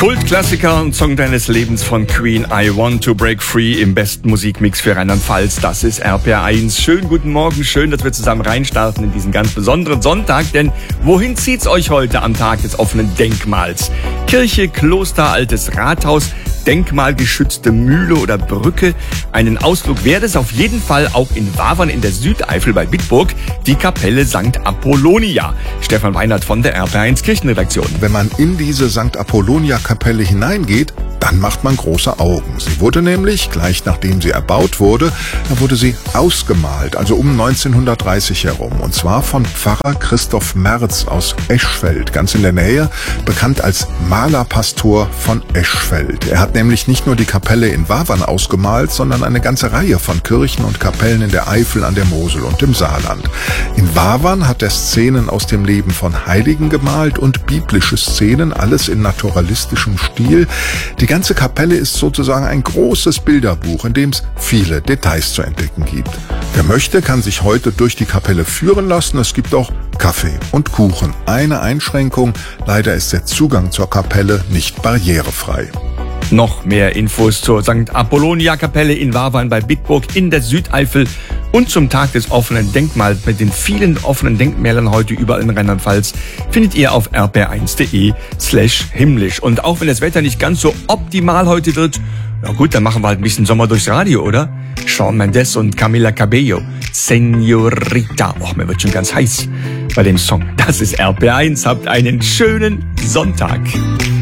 Kultklassiker und Song deines Lebens von Queen, I Want to Break Free im besten Musikmix für Rheinland-Pfalz. Das ist RPR1. Schönen guten Morgen, schön, dass wir zusammen reinstarten in diesen ganz besonderen Sonntag. Denn wohin zieht's euch heute am Tag des offenen Denkmals? Kirche, Kloster, altes Rathaus, denkmalgeschützte Mühle oder Brücke. Einen Ausflug wäre es auf jeden Fall auch in Wavern in der Südeifel bei Bitburg, die Kapelle St. Apollonia. Stefan Weinert von der RPR1 Kirchenredaktion. Wenn man in diese St. Apollonia-Kapelle hineingeht, dann macht man große Augen. Sie wurde nämlich, gleich nachdem sie erbaut wurde, da wurde sie ausgemalt, also um 1930 herum. Und zwar von Pfarrer Christoph Merz aus Eschfeld, ganz in der Nähe, bekannt als Malerpastor von Eschfeld. Er hat nämlich nicht nur die Kapelle in Wavern ausgemalt, sondern eine ganze Reihe von Kirchen und Kapellen in der Eifel, an der Mosel und im Saarland. In Wavern hat er Szenen aus dem Leben von Heiligen gemalt und biblische Szenen, alles in naturalistischem Stil. Die ganze Kapelle ist sozusagen ein großes Bilderbuch, in dem es viele Details zu entdecken gibt. Wer möchte, kann sich heute durch die Kapelle führen lassen. Es gibt auch Kaffee und Kuchen. Eine Einschränkung: leider ist der Zugang zur Kapelle nicht barrierefrei. Noch mehr Infos zur St. Apollonia-Kapelle in Wavern bei Bitburg in der Südeifel und zum Tag des offenen Denkmals mit den vielen offenen Denkmälern heute überall in Rheinland-Pfalz findet ihr auf rpr1.de/himmlisch. Und auch wenn das Wetter nicht ganz so optimal heute wird, na gut, dann machen wir halt ein bisschen Sommer durchs Radio, oder? Shawn Mendes und Camila Cabello, Señorita. Och, mir wird schon ganz heiß bei dem Song. Das ist RPR1. Habt einen schönen Sonntag.